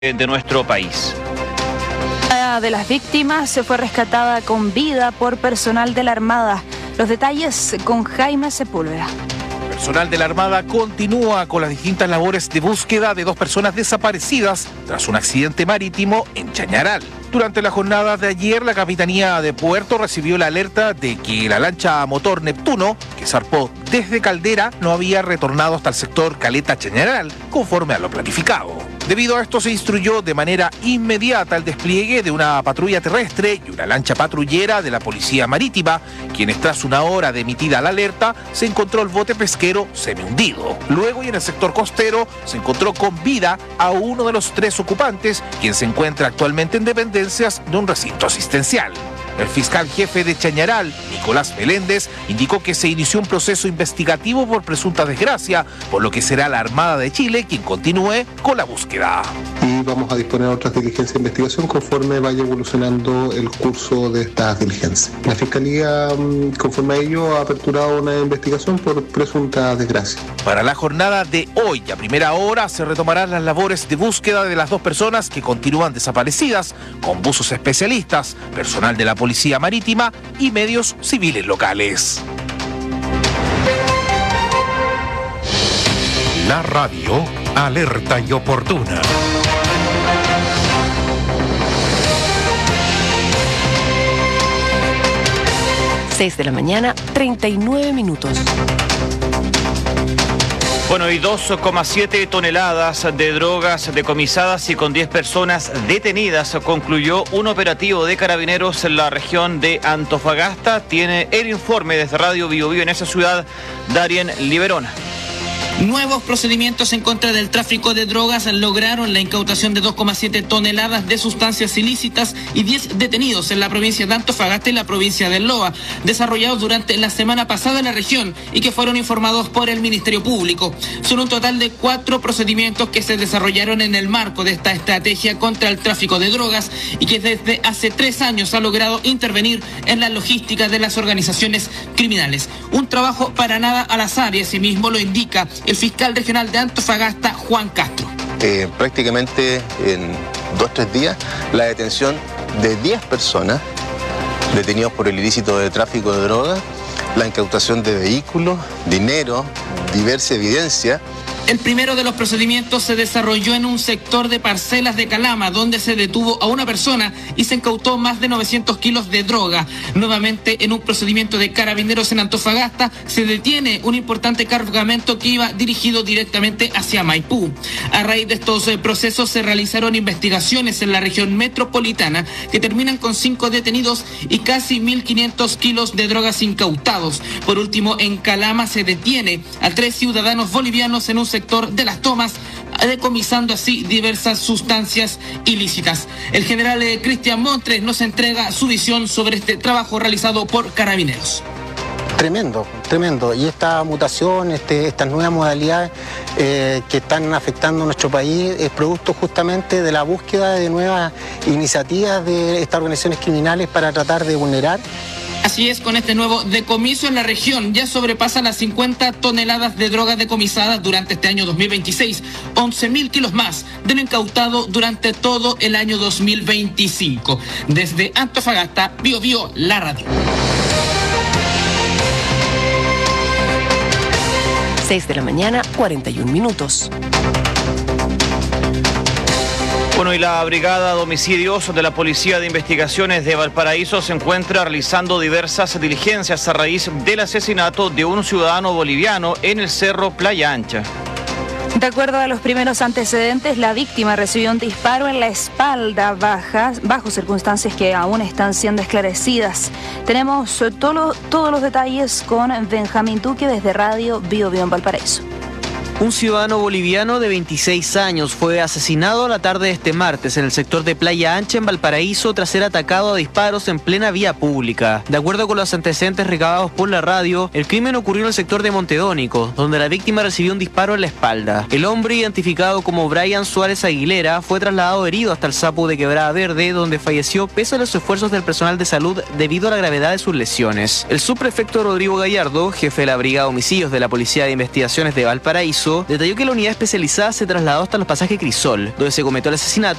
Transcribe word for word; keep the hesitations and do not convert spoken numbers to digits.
de nuestro país. Una de las víctimas se fue rescatada con vida por personal de la Armada. Los detalles con Jaime Sepúlveda. Personal de la Armada continúa con las distintas labores de búsqueda de dos personas desaparecidas tras un accidente marítimo en Chañaral. Durante la jornada de ayer, la Capitanía de Puerto recibió la alerta de que la lancha a motor Neptuno, que zarpó desde Caldera, no había retornado hasta el sector Caleta Chañaral, conforme a lo planificado. Debido a esto se instruyó de manera inmediata el despliegue de una patrulla terrestre y una lancha patrullera de la Policía Marítima, quienes tras una hora de emitida la alerta se encontró el bote pesquero semihundido. Luego y en el sector costero se encontró con vida a uno de los tres ocupantes, quien se encuentra actualmente en dependencias de un recinto asistencial. El fiscal jefe de Chañaral, Nicolás Meléndez, indicó que se inició un proceso investigativo por presunta desgracia, por lo que será la Armada de Chile quien continúe con la búsqueda. Y vamos a disponer de otras diligencias de investigación conforme vaya evolucionando el curso de estas diligencias. La Fiscalía, conforme a ello, ha aperturado una investigación por presunta desgracia. Para la jornada de hoy, a primera hora, se retomarán las labores de búsqueda de las dos personas que continúan desaparecidas, con buzos especialistas, personal de la Policía Marítima y medios civiles locales. La radio alerta y oportuna. seis de la mañana, treinta y nueve minutos. Bueno, y dos coma siete toneladas de drogas decomisadas y con diez personas detenidas concluyó un operativo de carabineros en la región de Antofagasta. Tiene el informe desde Radio Bio Bio en esa ciudad, Darien Liberona. Nuevos procedimientos en contra del tráfico de drogas lograron la incautación de dos coma siete toneladas de sustancias ilícitas y diez detenidos en la provincia de Antofagasta y la provincia de Loa, desarrollados durante la semana pasada en la región y que fueron informados por el Ministerio Público. Son un total de cuatro procedimientos que se desarrollaron en el marco de esta estrategia contra el tráfico de drogas y que desde hace tres años ha logrado intervenir en la logística de las organizaciones criminales. Un trabajo para nada al azar y asimismo lo indica el fiscal regional de Antofagasta, Juan Castro. Eh, prácticamente en dos o tres días, la detención de diez personas detenidos por el ilícito de tráfico de drogas, la incautación de vehículos, dinero, diversa evidencia. El primero de los procedimientos se desarrolló en un sector de parcelas de Calama, donde se detuvo a una persona y se incautó más de novecientos kilos de droga. Nuevamente, en un procedimiento de carabineros en Antofagasta, se detiene un importante cargamento que iba dirigido directamente hacia Maipú. A raíz de estos eh, procesos se realizaron investigaciones en la región metropolitana que terminan con cinco detenidos y casi mil quinientos kilos de drogas incautados. Por último, en Calama se detiene a tres ciudadanos bolivianos en un sector de las tomas, decomisando así diversas sustancias ilícitas. El general eh, Cristian Montres nos entrega su visión sobre este trabajo realizado por Carabineros. Tremendo, tremendo. Y esta mutación, este, estas nuevas modalidades eh, que están afectando a nuestro país es producto justamente de la búsqueda de nuevas iniciativas de estas organizaciones criminales para tratar de vulnerar. Así es, con este nuevo decomiso en la región ya sobrepasa las cincuenta toneladas de drogas decomisadas durante este año dos mil veintiséis, once mil kilos más de lo incautado durante todo el año dos mil veinticinco. Desde Antofagasta, Bio Bio, la radio. seis de la mañana, cuarenta y un minutos. Bueno, y la Brigada de Homicidios de la Policía de Investigaciones de Valparaíso se encuentra realizando diversas diligencias a raíz del asesinato de un ciudadano boliviano en el Cerro Playa Ancha. De acuerdo a los primeros antecedentes, la víctima recibió un disparo en la espalda baja, bajo circunstancias que aún están siendo esclarecidas. Tenemos todo, todos los detalles con Benjamín Duque desde Radio Bio Bio en Valparaíso. Un ciudadano boliviano de veintiséis años fue asesinado la tarde de este martes en el sector de Playa Ancha en Valparaíso tras ser atacado a disparos en plena vía pública. De acuerdo con los antecedentes recabados por la radio, el crimen ocurrió en el sector de Montedónico, donde la víctima recibió un disparo en la espalda. El hombre, identificado como Brian Suárez Aguilera, fue trasladado herido hasta el Sapu de Quebrada Verde, donde falleció pese a los esfuerzos del personal de salud debido a la gravedad de sus lesiones. El subprefecto Rodrigo Gallardo, jefe de la Brigada de Homicidios de la Policía de Investigaciones de Valparaíso, Valparaíso, detalló que la unidad especializada se trasladó hasta los pasajes Crisol, donde se cometió el asesinato